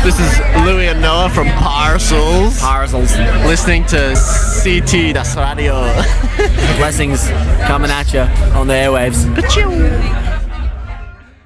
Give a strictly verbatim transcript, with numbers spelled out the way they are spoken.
This is Louis and Noah from Parcels. Parcels. Listening to C T, das Radio. Blessings coming at you on the airwaves. Ka-choo.